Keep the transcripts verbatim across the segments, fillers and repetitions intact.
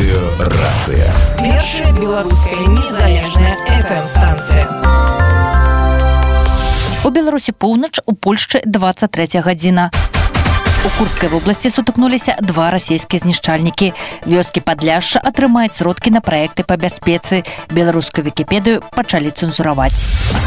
Радыёрацыя. Першая беларуская незалежная эф эм-станцыя. У Беларусі поўнач, у Польшчы двадцать третья гадзіна. У Курскай вобласці сутыкнуліся два расійскія знішчальнікі. Вёскі Падляшша атрымаюць сродкі на праекты па бяспецы. Беларускую вікіпедыю пачалі цэнзураваць.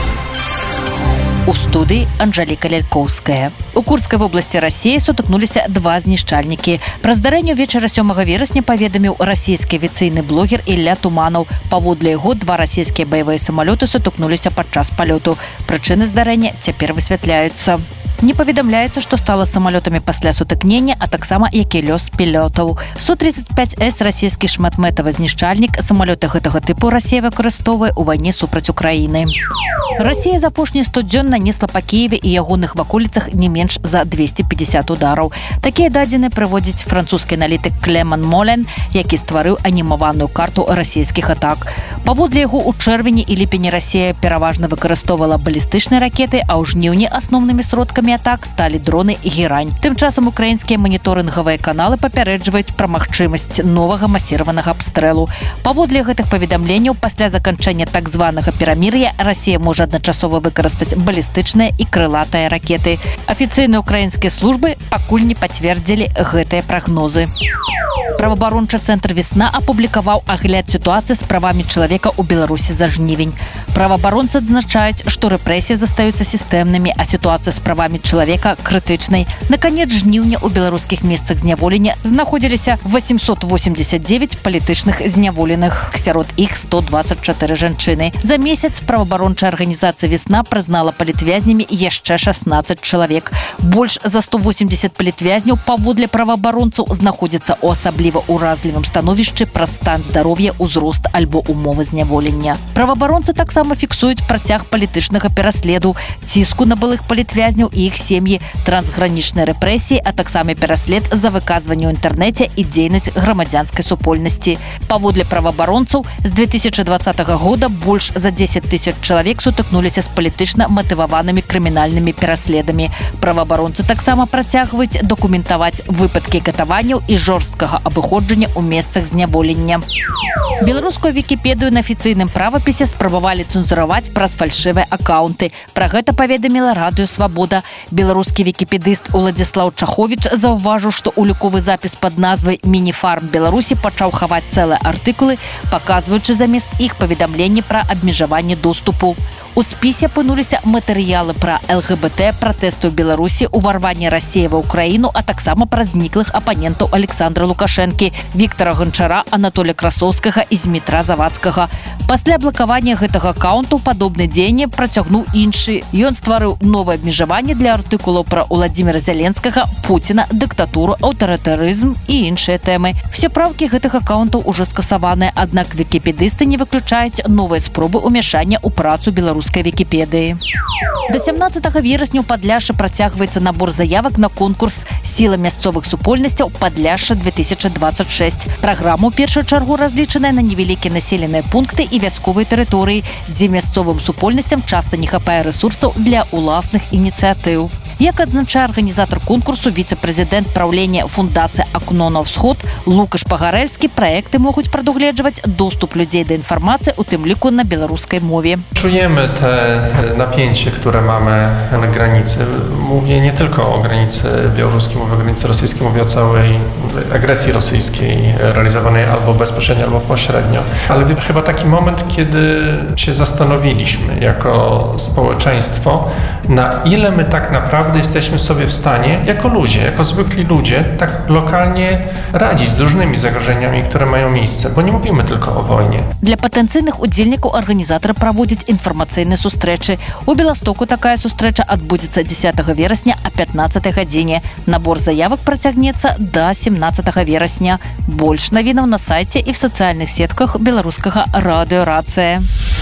У студыі Анжэліка Лялькоўская. У Курскай вобласці Расіі сутыкнуліся два знішчальнікі. Пра здарэнне ўвечары сёмага верасня паведаміў расійскі авіяцыйны блогер Ілля Туманаў. Паводле яго, два расійскія баявыя самалёты сутыкнуліся падчас палёту. Прычыны здарэння цяпер высвятляюцца. Не паведамляецца, што стала самалётамі пасля сутыкнення, а таксама які лёс пілотаў. Су тридцать пять эс расійскі шматмэтавы знішчальнік. Самалёты гэтага тыпу Расія выкарыстоўвае ў вайне супраць Украіны. Расія за апошнія сто дзён нанесла па Кіеве і ягоных ваколіцах не менш за двести пятьдесят удараў. Такія дадзеныя прыводзіць французскі аналітык Клеман Молен, які стварыў анімаваную карту расійскіх атак. Паводле яго, у чэрвені і ліпені Расія пераважна выкарыстоўвала балістычныя ракеты, а ў жніўні асноўнымі сродкамі атак сталі дроны і герань. Тым часам украінскія маніторынгавыя каналы папярэджваюць пра магчымасць новага масіраванага абстрэлу. Паводле гэтых паведамленняў, пасля заканчэння так званага перамір'я Расія можа адначасова выкарыстаць балістычныя і крылатыя ракеты. Афіцыйныя украінскія службы пакуль не пацвердзілі гэтыя прагнозы. Праваабарончы цэнтр «Весна» апублікаваў агляд сітуацыі з правамі чалавека ў Беларусі за жнівень. Праваабаронцы адзначаюць, што рэпрэсіі застаюцца сістэмнымі, а сітуацыя з правамі чалавека крытычнай. На канец жніўня ў беларускіх месцах зняволення знаходзіліся восемьсот восемьдесят девять палітычных зняволеных. Сярод іх сто двадцать четыре жанчыны. За месяц праваабарончая арганізацыя «Весна» прызнала палітвязнямі яшчэ шестнадцать чалавек. Больш за сто восемьдесят палітвязняў паводле праваабаронцаў знаходзяцца ў асабліва уразлівым становішчы праз стан здароўя, узрост альбо умовы зняволення. Праваабаронцы таксама фіксуюць працяг палітычнага пераследу, ціску на былых палітвязняў і іх сем'і, трансгранічныя рэпрэсіі, а таксама пераслед за выказванне ў інтэрнэце і дзейнасць грамадзянскай супольнасці. Паводле праваабаронцаў, з две тысячи двадцатого года больш за десять тысяч чалавек сутыкнуліся з палітычна матываванымі крымінальнымі пераследамі. Праваабаронцы таксама працягваюць дакументаваць выпадкі катаванняў і жорсткага абыходжання ў месцах зняволення. Беларускую вікіпедыю на афіцыйным правапісе спрабавалі цэнзураваць праз фальшывыя акаунты. Пра гэта паведаміла радыё «Свабода». Беларускі вікіпедыст Уладзіслаў Чаховіч заўважыў, што уліковы запіс пад назвай «Мініфарм Беларусі» пачаў хаваць цэлыя артыкулы, паказваючы замест іх паведамленні пра абмежаванне доступу. У спісе апынуліся матэрыялы пра эл гэ бэ тэ, пратэсты ў Беларусі, уварванне Расіі ва Ўкраіну, а таксама пра зніклых апанентаў Александра Лукашэнкі, Віктара Ганчара, Анатолія Красоўскага і Змітра Завадскага. Пасля блакавання гэтага акаунту падобны дзеянне працягнуў іншы. Ён стварыў новае абмежаванне для артыкулаў пра Уладзіміра Зяленскага, Пуціна, дыктатуру, аўтарытарызм і іншыя тэмы. Все правкі гэтых акаунтаў ужо скасаваныя, аднак вікіпедысты не выключаюць новыя спробы ўмяшання ў працу беларускай вікіпедыі. Да сямнаццатага верасня ў Падляшшы працягваецца набор заявак на конкурс «Сіла мясцовых супольнасцяў Падляшша две тысячи двадцать шесть». Праграма ў першую чаргу разлічаная на невялікія населеныя пункты і вясковыя тэрыторыі, дзе мясцовым супольнасцям часта не хапае рэсурсаў для уласных ініцыятыў. Як адзначае арганізатар конкурсу, віцэ-прэзідэнт праўлення фундацыі «Акно на ўсход» Лукаш Пагарэльскі, праекты могуць прадугледжваць доступ людзей да інфармацыі, у тым ліку на беларускай mowę. Czujemy te napięcie, które mamy na granicy. Mówię nie tylko o granicy białoruskiej, mówię o granicy rosyjskiej, mówię o całej agresji rosyjskiej realizowanej albo bezpośrednio, albo pośrednio. Ale chyba taki moment, kiedy się zastanowiliśmy jako społeczeństwo, na ile my tak naprawdę jesteśmy sobie w stanie, jako ludzie, jako zwykli ludzie, tak lokalnie radzić z różnymi zagrożeniami, które mają miejsce, bo nie mówimy tylko o wojnie. Для патэнцыйных удзельнікаў арганізатары праводзяць інфармацыйныя сустрэчы. У Беластоку такая сустрэча адбудзецца дзесятага верасня а пятнаццатай гадзіне. Набор заявак працягнецца да семнаццатага верасня. Больш навінаў на сайце і в сацыяльных сетках беларускага радыёрацыя.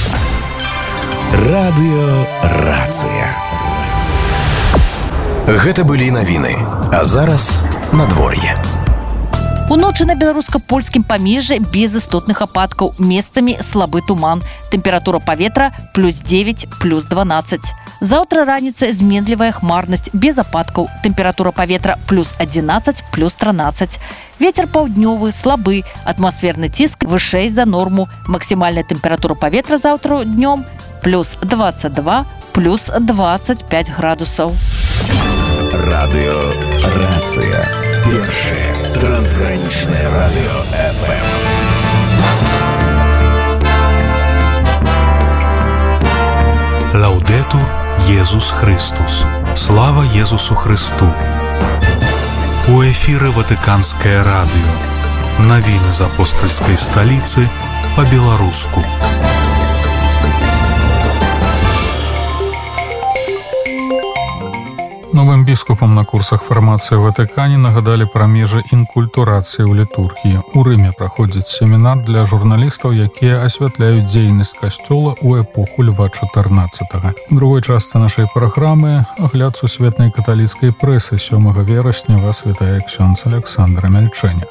Радыёрацыя. Гэта былі навіны, а зараз надвор'е. Уночы на беларуска-польскім памежжы без істотных ападкаў, месцамі слабы туман. Тэмпература паветра плюс девять, плюс дванаццаць. Заўтра раніцай зменлівая хмарнасць без ападкаў. Тэмпература паветра плюс адзінаццаць, плюс трынаццаць. Вецер паўднёвы, слабы, атмасферны ціск вышэй за норму. Максімальная тэмпература паветра заўтра днём плюс двадцать два, плюс двадцать пять градусаў. Радыё Рацыя. Першае трансгранічнае радыё эф эм. Лаудетур Єсус Христос. Слава Єсусу Христу. У эфіры Ватыканскае радыё. Навіны з апостальскай сталіцы па-беларуску. Новым біскупам на курсах фармацыі ў Ватыкане нагадалі пра межы інкультурацыі ў літургіі. У Рыме праходзіць семінар для журналістаў, якія асвятляюць дзейнасць касцёла ў эпоху Льва чатырнаццатага. У другой частцы нашай праграмы агляд сусветнай каталіцкай прэсы. сёмага верасня вас вітае ксёндз Александр Мяльчэня.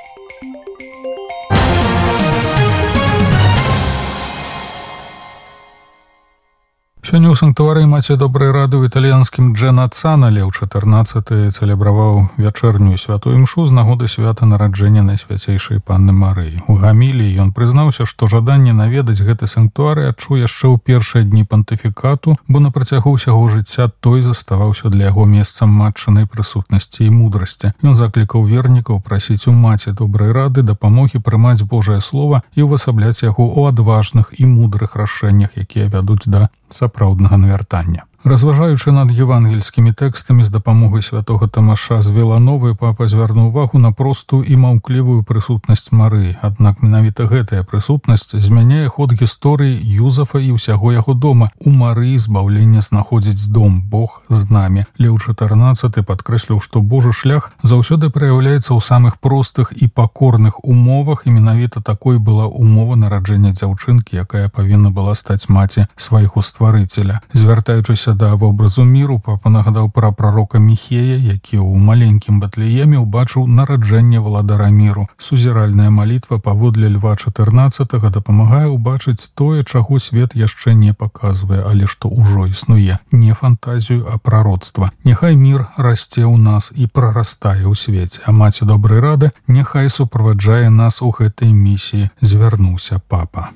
Сёння ў санктуарыі Маці Добрай Рады ў італьянскім Джэнацана Леў чатырнаццаты цэлебраваў вячэрнюю святую імшу з нагоды свята нараджэння Найсвяцейшай Панны Марыі. У гаміліі ён прызнаўся, што жаданне наведаць гэты санктуары адчуў яшчэ ў першыя дні пантыфікату, бо на працягу ўсяго жыцця той заставаўся для яго месцам матчынай прысутнасці і мудрасці. Ён заклікаў вернікаў прасіць у Маці Добрай Рады дапамогі прымаць Божае Слова і ўвасабляць яго ў адважных і мудрых рашэннях, якія вядуць да сапраўднага навяртання. Разважаючы над евангельскімі тэкстамі з дапамогай святога Тамаша з Вілановы, папа звярнуў увагу на простую і маўклівую прысутнасць Марыі. Аднак менавіта гэтая прысутнасць змяняе ход гісторыі Юзафа і ўсяго яго дома. У Марыі збаўленне знаходзіць дом, Бог з намі. Леў чатырнаццаты падкрэсліў, што Божы шлях заўсёды праяўляецца ў самых простых і пакорных умовах, і менавіта такой была умова нараджэння дзяўчынкі, якая павінна была стаць маці свайго стварыцеля. Звяртаючыся да вобразу міру, папа нагадаў пра прарока Міхея, які ў маленькім Батлееме ўбачыў нараджэнне валадара міру. Сузіральная малітва паводле Льва чатырнаццатага дапамагае ўбачыць тое, чаго свет яшчэ не паказвае, але што ўжо існуе. Не фантазію, а прароцтва. Няхай мір расце ў нас і прарастае ў свеце, а Маці Добрай Рады няхай суправаджае нас у гэтай місіі, звярнуўся папа.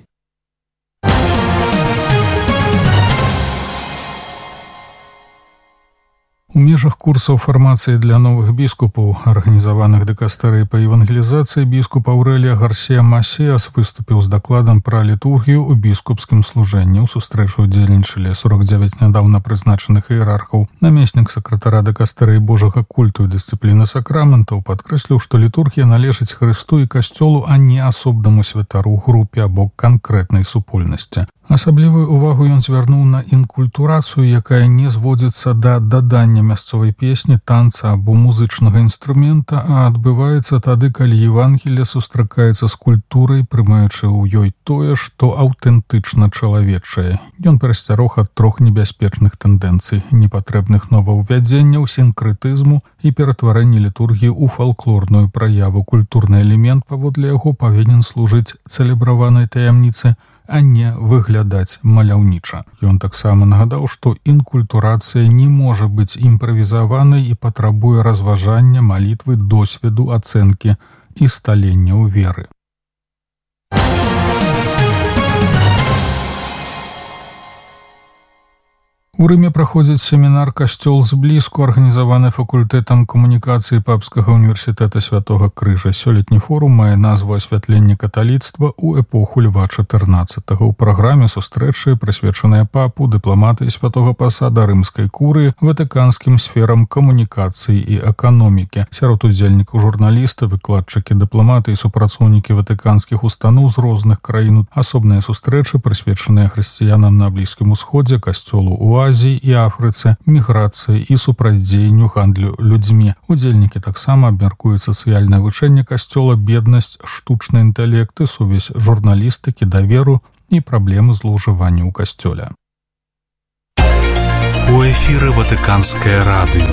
У межах курсаў фармацыі для новых біскупаў, арганізаваных дыкастэрыяй па евангелізацыі, біскуп Аўрэлія Гарсія Масеас выступіў з дакладам пра літургію ў біскупскім служэнні. У сустрэчу удзельнічалі сорок дзевяць нядаўна прызначаных іерархаў. Намеснік сакратара дыкастэрыі Божага культу і дысцыпліны сакраментаў падкрэсліў, што літургія належыць Хрысту і касцёлу, а не асобнаму святару, групе або канкрэтнай супольнасці. Асаблівую увагу ён звярнуў на інкультурацыю, якая не зводзіцца да дадання мясцовай песні, танца або музычнага інструмента, а адбываецца тады, калі Евангелие сустракаецца з культурай, прымаючы ў ёй тое, што аўтэнтычна чалавечае. Ён перасцярог ад трох небяспечных тэндэнцый: непатрэбных новаўвядзенняў, сінкрэтызму і ператварэння літургіі ў фалклорную праяву. Культурны элемент, паводле яго, павінен служыць цэлебраванай таямніцы, а не выглядаць маляўніча. Ён таксама нагадаў, што інкультурацыя не можа быць імправізаванай і патрабуе разважання, малітвы, досведу, ацэнкі і сталення ў веры. У Рыме праходзіць семінар «Касцёл зблізку», арганізаваны факультэтам камунікацыі Папскага універсітэта Святога Крыжа. Сёлетні форум мае назву «Асвятленне каталіцтва ў эпоху Льва чатырнаццатага». У праграме сустрэчы, прысвечаныя папу, дыпламатыі святога пасада, рымскай курыі, ватыканскім сферам камунікацыі і эканомікі. Сярод удзельнікаў журналісты, выкладчыкі, дыпламаты і супрацоўнікі ватыканскіх устаноў з розных краін. Асобныя сустрэчы, прысвечаныя хрысціянам на Блізкім Усходзе, касцёлу ў Азіі і Афрыцы, міграцыі і супрацьдзеянню гандлю людзьмі. Удзельнікі таксама абмяркуюць сацыяльнае вывучэнне касцёла, беднасць, штучны інтэлект і сувязь журналістыкі, даверу і праблемы злоўжывання ў касцёле. У эфіры Ватыканскае радыё.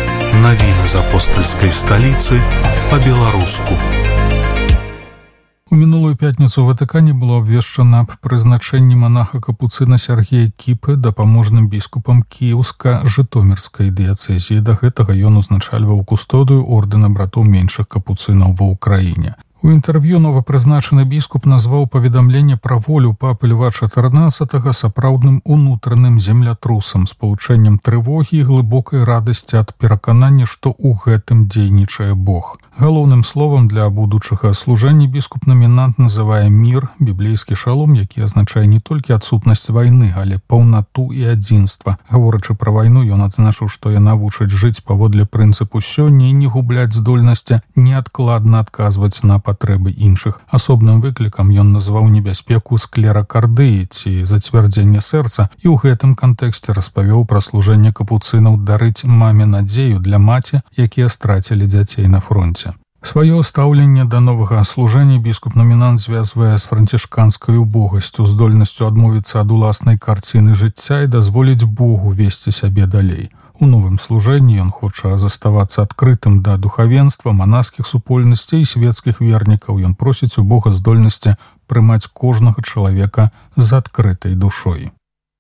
Навіны з апостальскай сталіцы па-беларуску. У мінулую пятніцу ў Ватыкане было абвешчана аб прызначэнні монаха капуцына Сергея Кіпы дапаможным біскупам Кіеўска-Жытомірскай дыяцэзіі. Да гэтага ён узначальваў кустодыю ордэна братоў меншых капуцынаў ва ўкраіне. У інтэрв'ю новапрызначаны біскуп назваў паведамленне пра волю папы Льва чатырнаццатага сапраўдным унутраным землятрусам, спалучэннем трывогі і глыбокай радасці ад пераканання, што ў гэтым дзейнічае Бог. Галоўным словам для будучага служэння біскуп-намінант называе мір, біблейскі шалом, які азначае не толькі адсутнасць вайны, але паўнату і адзінства. Гаворачы пра вайну, ён адзначыў, што яна вучыць жыць паводле прынцыпу сёння і не губляць здольнасці неадкладна адказваць на патрэбы іншых. Асобным выклікам ён назваў небяспеку склеракардыі ці зацвярдзення сэрца і ў гэтым кантэксце распавёў пра служэнне капуцынаў дарыць маме надзею для маці, якія страцілі дзяцей на фронце. Сваё стаўленне да новага служэння біскуп-намінант звязвае з францішканскай убогасцю, здольнасцю адмовіцца ад уласнай карціны жыцця і дазволіць Богу весці сябе далей. У новым служэнні ён хоча заставацца адкрытым да духавенства, манаскіх супольнасцей і светскіх вернікаў. Ён просіць у Бога здольнасці прымаць кожнага чалавека з адкрытай душой.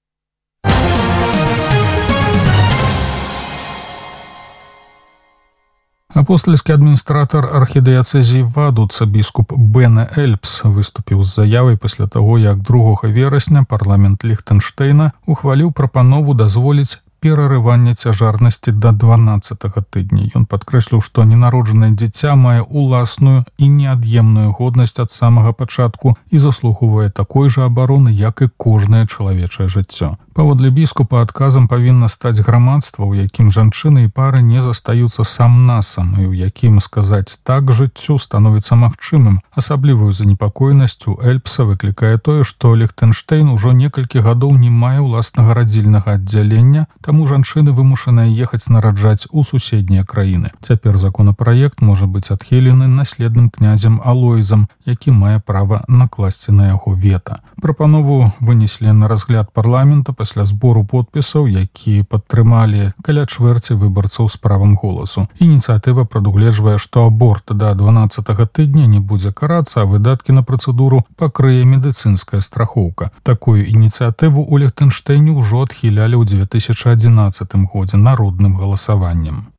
Апостольскі адміністратар архідыяцэзіі Вадуца біскуп Бене Эльпс выступіў з заявай пасля таго, як другога верасня парламент Ліхтэнштэйна ухваліў прапанову дазволіць перарывання цяжарнасці да дванаццатага тыдня. Ён падкрэсліў, што ненароджанае дзіця мае уласную і неад'емную годнасць ад самага пачатку і заслугоўвае такой жа абароны, як і кожнае чалавечае жыццё. Паводле біскупа адказам павінна стаць грамадства, у якім жанчыны і пары не застаюцца сам-насам і ў якім сказаць так жыццю становіцца магчымым. Асаблівую занепакоенасцю Эльпса выклікае тое, што Ліхтэнштэйн ужо некалькі гадоў не мае ўласнага радзільнага аддзялення, таму жанчыны вымушаныя ехаць нараджаць у суседнія краіны. Цяпер законапраект можа быць адхілены наследным князем Алойзам, які мае права накласці на яго вета. Прапанову вынеслі на разгляд парламента пасля збору подпісаў, які падтрымалі каля чвэрці выбарцаў з правам голасу. Ініцыятыва прадугледжвае, што аборт да дванаццатага тыдня не будзе карацца, а выдаткі на працэдуру пакрые медыцынская страхоўка. Такую ініцыятыву ў Ліхтэнштэйне ўжо адхілялі ў дзве тысячы адзінаццатым годзе народным галасаваннем.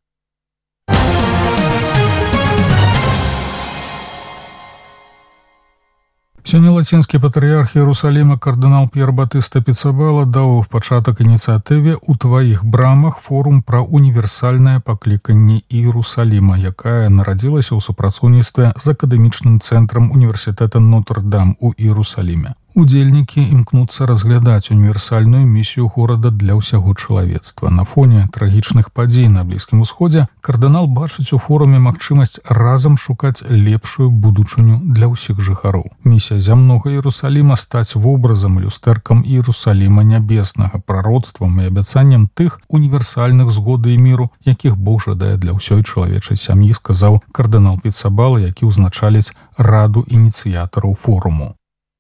Сёння лацінскі патрыярх Іерусаліма кардынал П'ер Батыста Піцабала даў пачатак ініцыятыве «У тваіх брамах» форум пра універсальнае пакліканне Іерусаліма, якая нарадзілася ў супрацоўніцтве з акадэмічным цэнтрам універсітэта Нотр-Дам у Іерусаліме. Удзельнікі імкнуцца разглядаць універсальную місію горада для ўсяго чалавецтва. На фоне трагічных падзей на Блізкім Усходзе кардынал бачыць у форуме магчымасць разам шукаць лепшую будучыню для ўсіх жыхароў. Місія зямнога Іерусаліма стаць вобразам, люстэркам Іерусаліма нябеснага, прароцтвам і абяцаннем тых універсальных згоды і міру, якіх Бог жадае для ўсёй чалавечай сям'і, сказаў кардынал Піцабала, які ўзначаліць раду ініцыятараў форуму.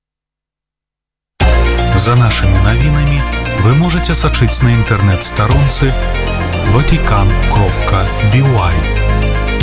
За нашими новинами вы можете сочинить на интернет-сторонце ватикан кропка би уай.